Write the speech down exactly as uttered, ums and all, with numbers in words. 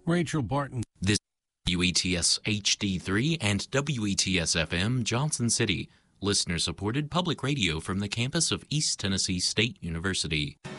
Rachel Barton. This W E T S H D three and W E T S F M Johnson City, listener-supported public radio from the campus of East Tennessee State University.